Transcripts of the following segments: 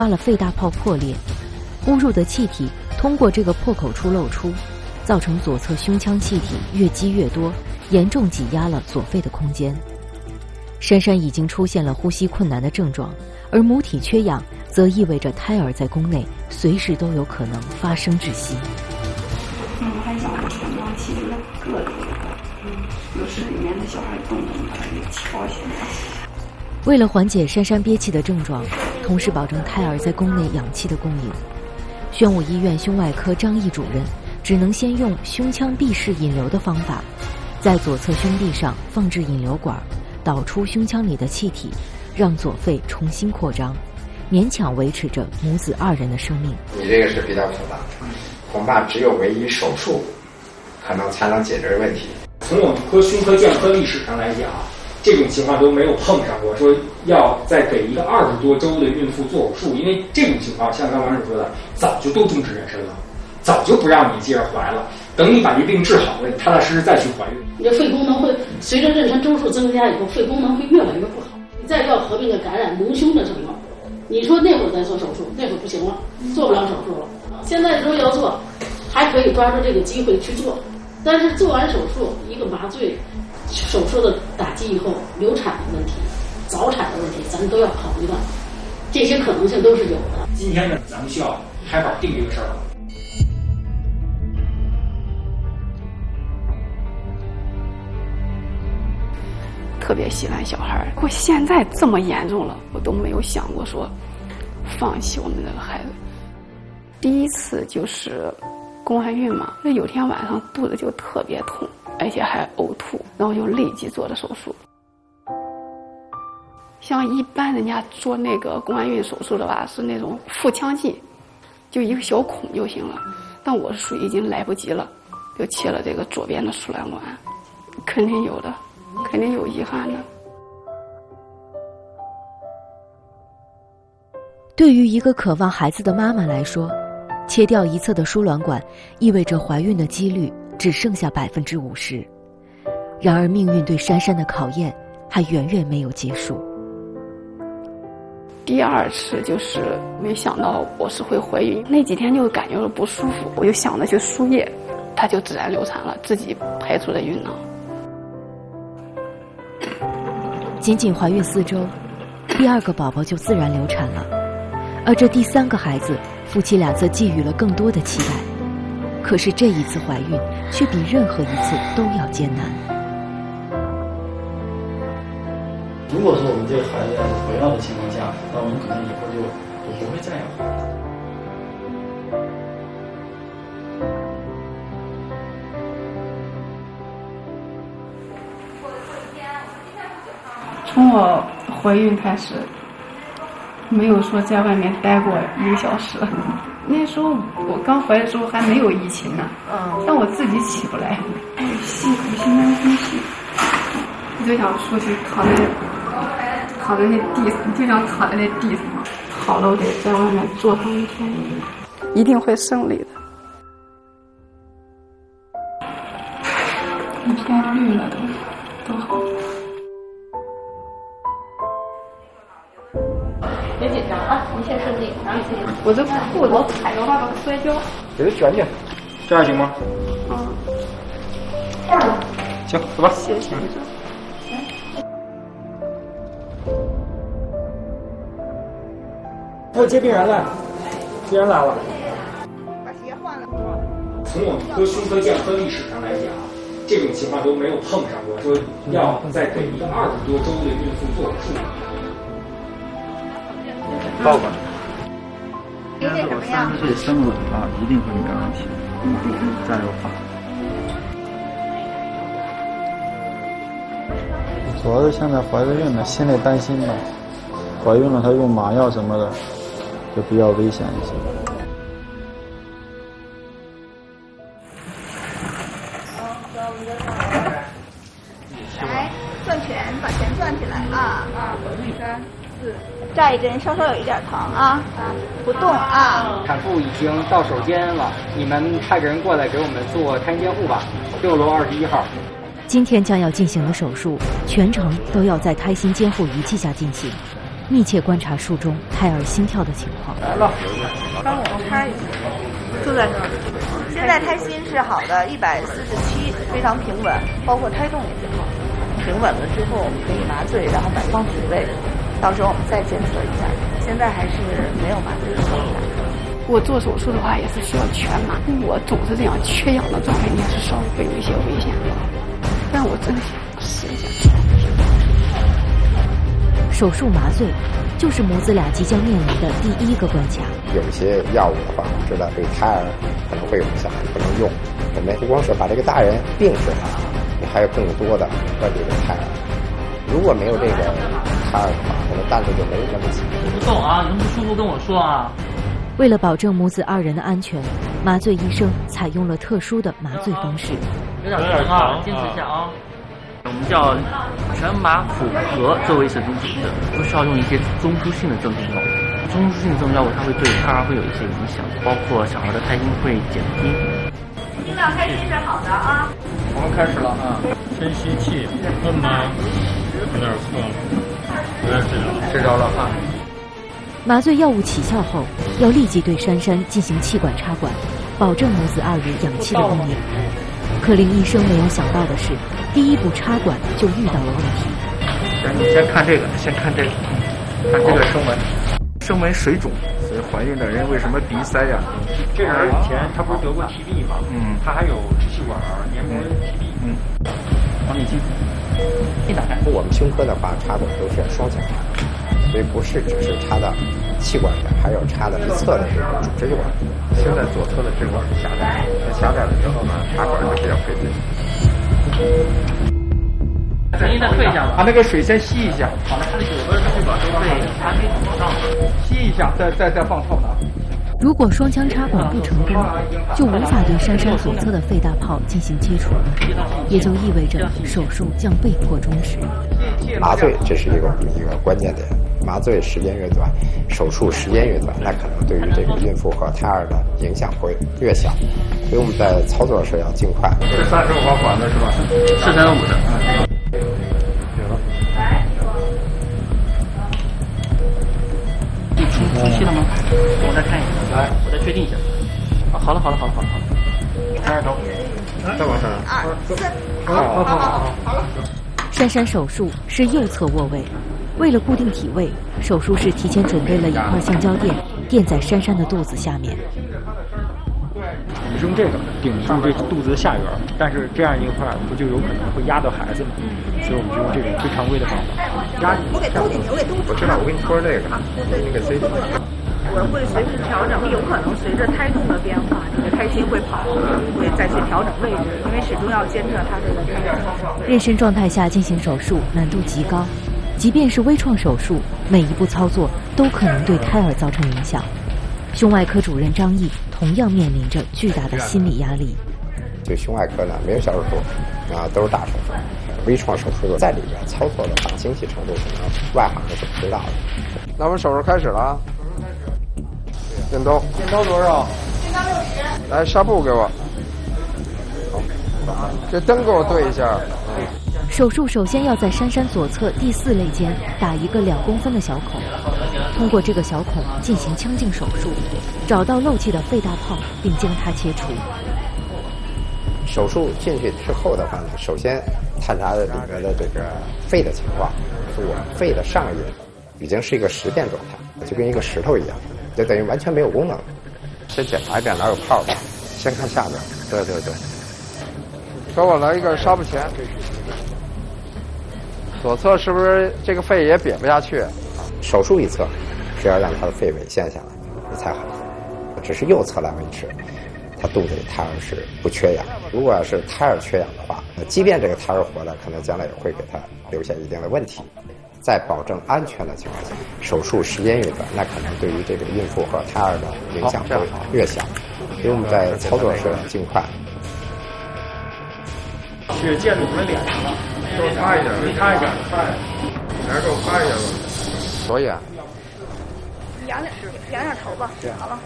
发了肺大泡破裂，呼入的气体通过这个破口处漏出，造成左侧胸腔气体越积越多，严重挤压了左肺的空间。珊珊已经出现了呼吸困难的症状，而母体缺氧则意味着胎儿在宫内随时都有可能发生窒息。 还想成长期这个个子，有时里面的小孩动把它给敲醒了。 为了缓解珊珊憋气的症状，同时保证胎儿在宫内氧气的供应，宣武医院胸外科张毅主任只能先用胸腔闭式引流的方法，在左侧胸壁上放置引流管，导出胸腔里的气体，让左肺重新扩张，勉强维持着母子2人的生命。 你这个是比较复杂，恐怕只有唯一手术可能才能解决问题。 从我们胸科健科历史上来讲，这种情况都没有碰上过，说要再给一个20多周的孕妇做手术，因为这种情况像刚王主说的，早就都终止妊娠了，早就不让你接着怀了。等你把这病治好了，你踏踏实实再去怀孕。 你的肺功能会随着妊娠周数增加以后，肺功能会越来越不好。你再要合并的感染脓胸的症状，你说那会儿再做手术，那会儿不行了，做不了手术了。现在如果要做，还可以抓住这个机会去做，但是做完手术，一个麻醉手术的打击以后，流产的问题、早产的问题，咱们都要考虑到，这些可能性都是有的。 今天呢，咱们需要拍板定这个事儿了。 特别喜欢小孩，我现在这么严重了，我都没有想过说放弃我们这个孩子。第一次就是宫外孕嘛，那有天晚上肚子就特别痛，而且还呕吐，然后就立即做了手术。像一般人家做那个宫外孕手术的吧，是那种腹腔镜，就一个小孔就行了，但我是属于已经来不及了，就切了这个左边的输卵管，肯定有的，肯定有遗憾的。 对于一个渴望孩子的妈妈来说，切掉一侧的输卵管意味着怀孕的几率只剩下50%。然而命运对珊珊的考验还远远没有结束。 第2次就是没想到我是会怀孕，那几天就感觉不舒服，我就想着去输液，她就自然流产了，自己排出了孕囊。 仅仅怀孕4周，第2个宝宝就自然流产了，而这第3个孩子，夫妻俩则寄予了更多的期待。可是这一次怀孕却比任何一次都要艰难。 如果说我们这个孩子要是回到的情况下，那我们可能以后就不会再有孩子。 从我怀孕开始，没有说在外面待过1个小时。那时候我刚怀的时候还没有疫情呢，但我自己起不来，吸苦心肝呼吸，我就想出去躺在那地上，就想躺在那地上。好了，我得在外面坐上1天，一定会胜利的。一片绿了都好。 别紧张啊，一切顺利啊！ 我这裤子踩着话摔跤， 给它卷卷，这样行吗？行，走吧。 谢谢。 要接病人来，病人来了。 把鞋换了。 从我们胸科健科历史上来讲，这种情况都没有碰上过，说要再给一个20多周的孕妇做手术。 报吧。 理解什么呀 ？30岁生稳了，一定会没问题。加油吧！主要是现在怀着孕呢，心里担心呢。怀孕了，她用麻药什么的，就比较危险一些。 来，转拳，把拳转起来啊！3、4，扎一针，稍稍有一点疼啊，不动啊。 产妇已经到手间了，你们派个人过来给我们做胎监护吧。6楼21号。 今天将要进行的手术，全程都要在胎心监护仪器下进行。 密切观察术中胎儿心跳的情况。 来了， 帮我拆一下，就在这儿。现在胎心是好的，147，非常平稳，包括胎动也挺好。平稳了之后，我们可以麻醉，然后摆放体位，到时候我们再监测一下。现在还是没有麻醉的状态。 我做手术的话也是需要全麻，我总是这样缺氧的状态，也是稍微会有一些危险。但我真的想试一下。 手术麻醉就是母子俩即将面临的第一个关卡。 有一些药物的话，我们知道对胎儿可能会有影响，不能用。我们不光是把这个大人病治好，还有更多的关注这个胎儿。如果没有这个胎儿的话，我们担子就没有那么紧。 不动啊，能不舒服跟我说啊。 为了保证母子2人的安全，麻醉医生采用了特殊的麻醉方式。 有点疼啊，坚持一下啊。我们叫全麻复合作为神经组织，不需要用一些中枢性的镇静药物。中枢性镇静药物它会对胎儿会有一些影响，包括小孩的胎心会减低。 听到胎心是好的啊。 我们开始了啊！ 深吸气，困吗？有点困，有点睡着了啊。 麻醉药物起效后，要立即对珊珊进行气管插管，保证母子2人氧气的供应。可令医生没有想到的是，第一步插管就遇到了问题。 你先看这个，看这个声纹水肿。所以怀孕的人为什么鼻塞呀？ 这人以前他不是得过 TB 吗？他还有支气管黏膜 TB。 往里进，一打开。 我们胸科的话，插管都是双向插，所以不是只是插到气管上，还有插到一侧的这个主支气管。现在左侧的支管是狭窄，狭窄了之后呢，插管就比较费劲。 重新再退一下吧。 把那个水先吸一下。 好的，它的左边支气管都被插给堵上了， 吸一下，再放套呢。 如果双腔插管不成功，就无法对珊珊左侧的肺大泡进行切除，也就意味着手术将被迫终止。 麻醉这是一个关键点，麻醉时间越短，手术时间越短，那可能对于这个孕妇和胎儿的影响会越小。所以我们在操作时要尽快。 是35毫管的是吧？ 是35的。 有了。 出气了吗？我再看一下，来，我再确定一下。啊，好了。开始头， 再往上。 2、4，好了。 珊珊手术是右侧卧位，为了固定体位，手术室提前准备了一块橡胶垫，垫在珊珊的肚子下面。 用这个顶住这肚子的下缘，但是这样一块不就有可能会压到孩子吗？所以我们就用这种非常规的方法压进去。 我给兜进去，我给兜进去。 我知道，我给你说这个，你给塞进去。 我会随时调整，有可能随着胎动的变化，你的胎心会跑，会再去调整位置，因为始终要监测它这个胎动。 妊娠状态下进行手术难度极高，即便是微创手术，每一步操作都可能对胎儿造成影响。胸外科主任张毅同样面临着巨大的心理压力。 就胸外科呢，没有小手术啊，都是大手术。微创手术在里边操作的话，精细程度可能外行是不知道的。那我们手术开始了啊！电刀多少？电刀60。来，纱布给我。好，这灯给我对一下。 手术首先要在珊珊左侧第4肋间打一个2公分的小孔，通过这个小孔进行腔镜手术，找到漏气的肺大泡，并将它切除。 手术进去之后的话呢，首先探查里面的这个肺的情况，我肺的上叶已经是一个实电状态，就跟一个石头一样，就等于完全没有功能。先检查一遍哪有泡的，先看下边。对。给我来一个纱布钳。左侧是不是这个肺也瘪不下去？手术一侧是要让他的肺萎陷下来才好，只是右侧来维持。他肚子里胎儿是不缺氧，如果要是胎儿缺氧的话，即便这个胎儿活了，可能将来也会给他留下一定的问题。在保证安全的情况下，手术时间越短，那可能对于这个孕妇和胎儿的影响会越小。所以我们在操作时要尽快。 血溅到我们脸上了， 给我擦一下， 擦一下， 来给我擦一下吧。 所以啊， 仰点头吧，好了。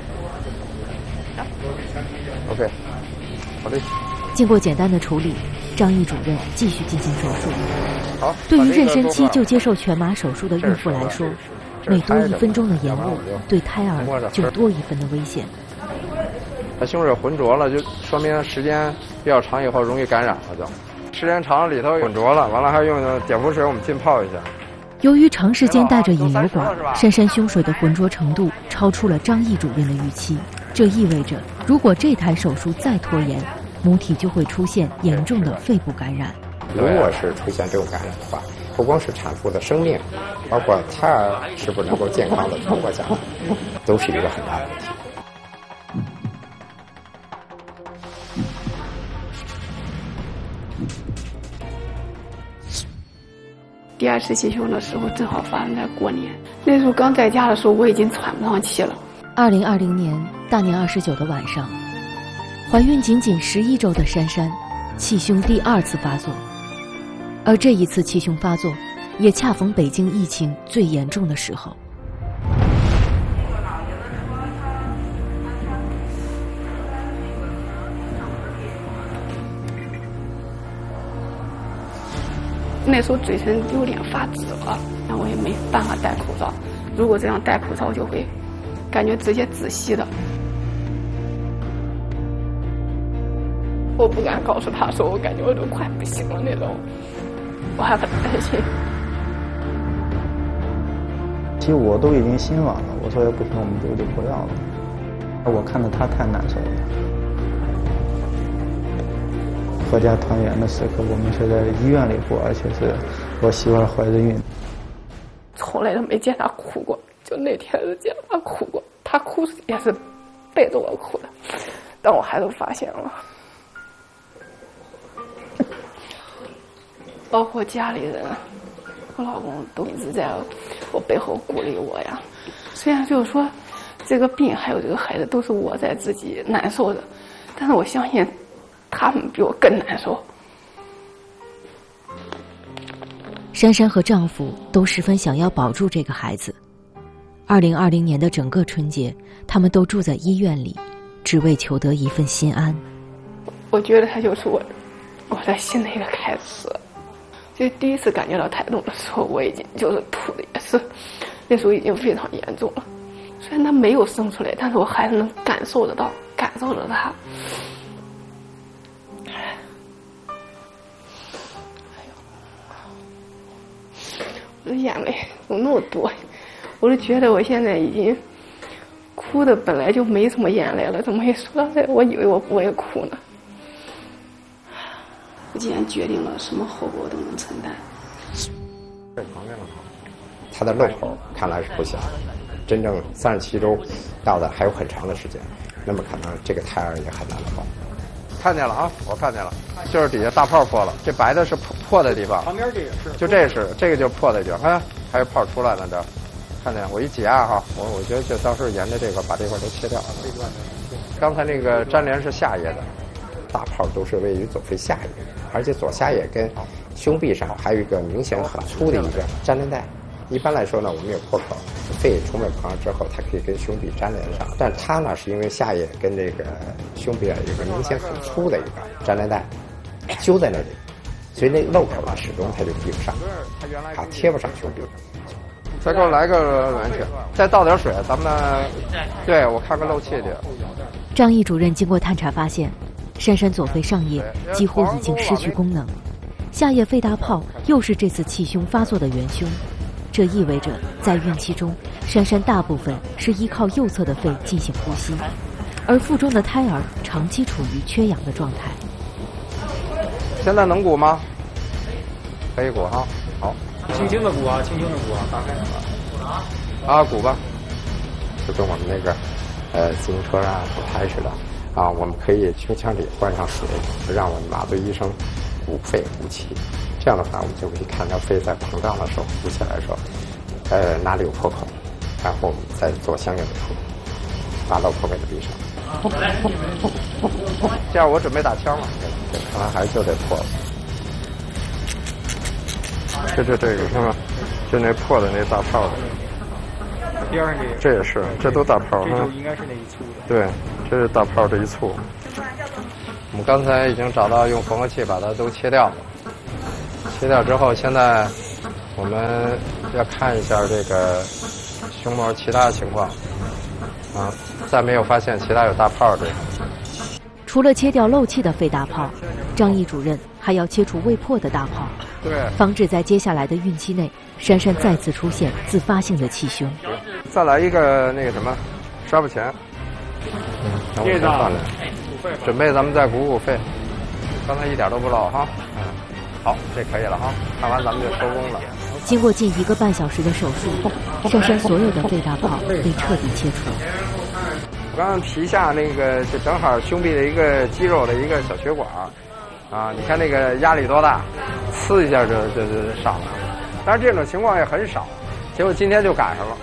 OK， 好的。 经过简单的处理， 张毅主任继续进行手术。 好， 对于妊娠期就接受全麻手术的孕妇来说，每多1分钟的延误，对胎儿就多1分的危险。 它胸水浑浊了，就说明时间比较长以后容易感染了，就时间长了里头浑浊了，完了还用碘伏水我们浸泡一下。 由于长时间带着引流管，珊珊胸水的浑浊程度超出了张毅主任的预期。这意味着，如果这台手术再拖延，母体就会出现严重的肺部感染。 如果是出现这种感染的话，不光是产妇的生命，包括胎儿是不是能够健康的存活下来，都是一个很大的问题。 第2次气胸的时候正好发生在过年，那时候刚在家的时候我已经喘不上气了。 2020年大年29的晚上，怀孕仅仅11周的珊珊气胸第2次发作，而这一次气胸发作也恰逢北京疫情最严重的时候。 那时候嘴唇有点发紫了，那我也没办法戴口罩。如果这样戴口罩，就会感觉直接窒息的。我不敢告诉他说，我感觉我都快不行了那种，我还很担心。 其实我都已经心软了，我说要不行，我们就不要了。我看着他太难受了。阖家团圆的时刻，我们是在医院里过，而且是我媳妇儿怀着孕。 从来都没见他哭过，就那天是见他哭过，他哭也是背着我哭的，但我还是发现了。包括家里人，我老公都一直在我背后鼓励我呀。虽然就是说，这个病还有这个孩子都是我在自己难受的，但是我相信。他们比我更难受。 珊珊和丈夫都十分想要保住这个孩子。2020年的整个春节，他们都住在医院里，只为求得一份心安。 我觉得他就是我的新的一个开始。就第一次感觉到胎动的时候，我已经就是吐的也是，那时候已经非常严重了。虽然他没有生出来，但是我还是能感受得到，感受着他。我的眼泪怎么那么多？我就觉得我现在已经哭的本来就没什么眼泪了，怎么一说到这，我以为我不会哭呢。我既然决定了，什么后果我都能承担。 他的漏口看来是不小，真正37周到的还有很长的时间，那么可能这个胎儿也很难的保。看见了啊，我看见了，就是底下大泡破了，这白的是破的地方， 旁边这也是， 就这个就是破的地方，看还有泡出来了，这看见我一挤压哈，我觉得就到时候沿着这个把这块都切掉了。刚才那个粘连是下叶的，大泡都是位于左肺下叶，而且左下叶跟胸壁上还有一个明显很粗的一个粘连带。一般来说呢，我们有破口，肺充满膨胀之后，它可以跟胸壁粘连上。但它呢，是因为下叶跟这个胸壁啊有个明显很粗的一个粘连带揪在那里，所以那漏口呢始终它就闭不上，它贴不上胸壁。再给我来个暖气，再倒点水，咱们对我看个漏气的。 张毅主任经过探查发现，珊珊左肺上叶几乎已经失去功能，下叶肺大泡又是这次气胸发作的元凶。这意味着在孕期中，珊珊大部分是依靠右侧的肺进行呼吸，而腹中的胎儿长期处于缺氧的状态。 现在能鼓吗？可以鼓哈，好。 轻轻的鼓啊，轻轻的鼓啊，打开啊，鼓吧。就跟我们那个自行车啊、补胎似的啊，我们可以胸腔里灌上水，让我们麻醉医生鼓肺鼓气。这样的话，我们就可以看到肺在膨胀的时候、鼓起来的时候，哪里有破口，然后我们再做相应的处理，把漏口给它闭上。这样我准备打枪了，这看来还是就得破了。这个看看，就那破的那大泡的， 边上这也是，这都大泡， 这就应该是那一簇的。 对，这是大泡这一簇。 我们刚才已经找到用缝合器把它都切掉了。切掉之后，现在我们要看一下这个胸膜其他情况。啊，再没有发现其他有大泡这个。 除了切掉漏气的肺大泡，张毅主任还要切除未破的大泡， 对， 防止在接下来的孕期内，珊珊再次出现自发性的气胸。 再来一个那个什么，刷不前。让我先放来，准备咱们再鼓肺。刚才一点都不漏哈。好，这可以了哈。看完咱们就收工了。 经过近1个半小时的手术，珊珊所有的肺大泡被彻底切除。 刚刚皮下那个就正好胸壁的一个肌肉的一个小血管，啊，你看那个压力多大，呲一下就上来了。当然这种情况也很少，结果今天就赶上了。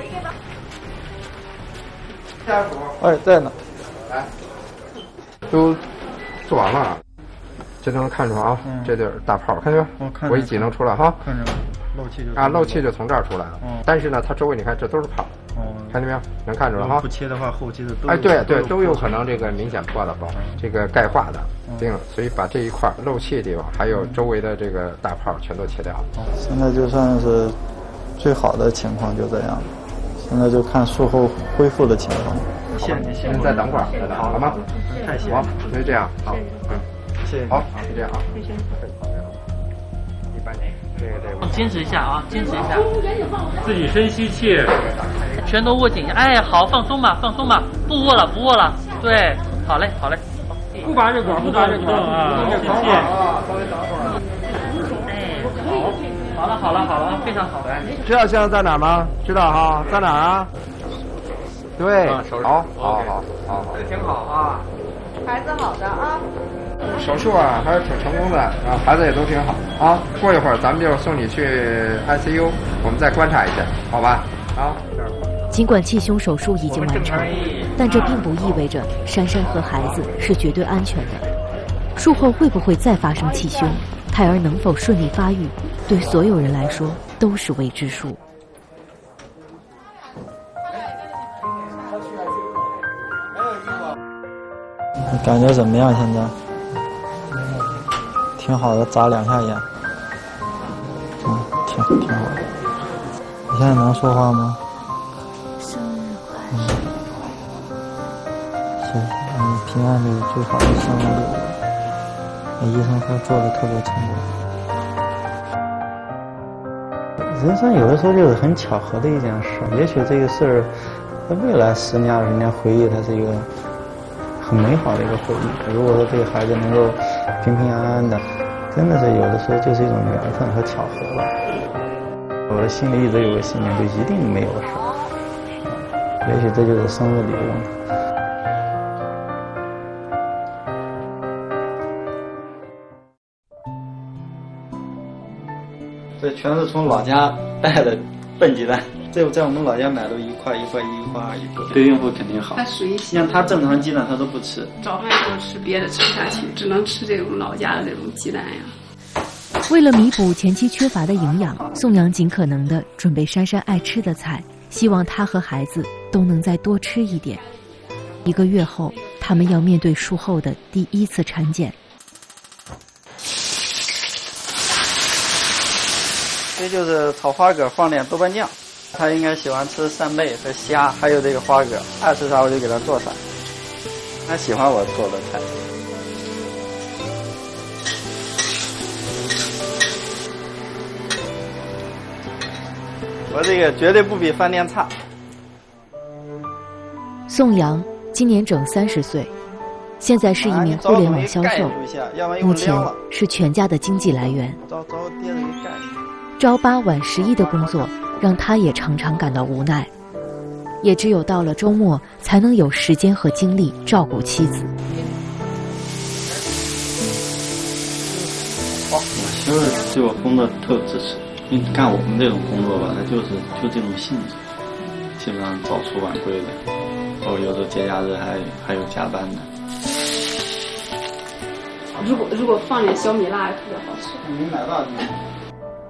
家属， 哎，在呢。 来，都做完了，这都能看出啊，这地儿大泡，看见没？我一挤能出来哈。 看见了。漏气就漏气就从这儿出来了。但是呢，它周围你看这都是泡。看见没有？能看出来哈。 不切的话，后期的都对，都有可能这个明显破了包，这个钙化的病了，所以把这一块漏气的地方，还有周围的这个大泡全都切掉了。 现在就算是最好的情况就这样，现在就看术后恢复的情况。 先再等会儿，好吗？ 太谢。 好，就这样，好， 谢谢。 好，就这样啊。谢谢。一般这个坚持一下啊，坚持一下， 自己深吸气， 拳头握紧。哎，好，放松吧，放松吧，不握了，不握了。对，好嘞，好嘞。 不拔这管，不拔这管啊，吸气。 哎，好了，非常好。 知道现在在哪儿吗？知道哈，在哪儿啊？对，好， 挺好啊。 孩子好的啊。 手术啊还是挺成功的啊，孩子也都挺好啊。过一会儿咱们就送你去 ICU， 我们再观察一下，好吧？啊。 尽管气胸手术已经完成，但这并不意味着珊珊和孩子是绝对安全的。术后会不会再发生气胸，胎儿能否顺利发育，对所有人来说都是未知数。 你感觉怎么样？现在？挺好的，眨2下眼。挺好的。你现在能说话吗？谢谢，你平安里最好的生日礼物。医生说做的特别成功。人生有的时候就是很巧合的一件事，也许这个事儿，在未来10年20年回忆，它是一个很美好的一个回忆。如果说这个孩子能够平平安安的，真的是有的时候就是一种缘分和巧合吧。我的心里一直有个信念，就一定没有事。也许这就是生日礼物。这全是从老家带的笨鸡蛋，这在我们老家买都1块1块1、1块2一个，对孕妇肯定好。 它属于像它正常鸡蛋它都不吃， 早饭时候吃别的吃不下去，只能吃这种老家的这种鸡蛋呀。 为了弥补前期缺乏的营养，宋阳尽可能的准备珊珊爱吃的菜，希望她和孩子都能再多吃一点。1个月后，他们要面对术后的第1次产检。 这就是炒花蛤放点豆瓣酱，他应该喜欢吃扇贝和虾，还有这个花蛤，爱吃啥我就给他做啥。他喜欢我做的菜。我这个绝对不比饭店差。 宋阳今年整30岁，现在是一名互联网销售，目前是全家的经济来源。朝8晚11的工作让他也常常感到无奈，也只有到了周末才能有时间和精力照顾妻子。 我媳妇对我工作特支持，因为干我们这种工作吧，它就这种性质，基本上早出晚归的，有时候节假日还有加班的。 如果放点小米辣，也特别好吃。 你买吧。